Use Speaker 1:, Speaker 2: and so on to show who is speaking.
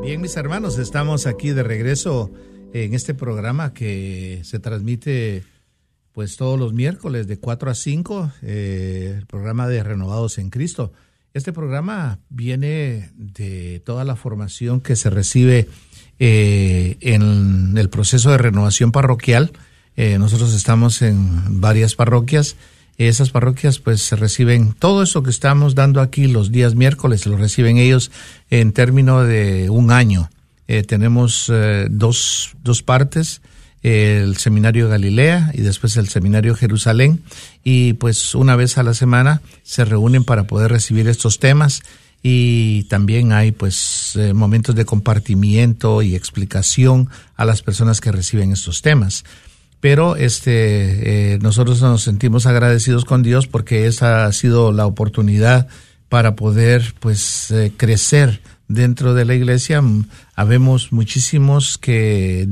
Speaker 1: Bien, mis hermanos, estamos aquí de regreso en este programa que se transmite pues todos los miércoles de 4 a 5, el programa de Renovados en Cristo. Este programa viene de toda la formación que se recibe en el proceso de renovación parroquial. Nosotros estamos en varias parroquias. Esas parroquias pues se reciben todo eso que estamos dando aquí los días miércoles, lo reciben ellos en término de un año. Tenemos dos partes, el Seminario Galilea y después el Seminario Jerusalén, y pues una vez a la semana se reúnen para poder recibir estos temas, y también hay pues momentos de compartimiento y explicación a las personas que reciben estos temas. Pero nosotros nos sentimos agradecidos con Dios porque esa ha sido la oportunidad para poder pues crecer dentro de la iglesia. Habemos muchísimos que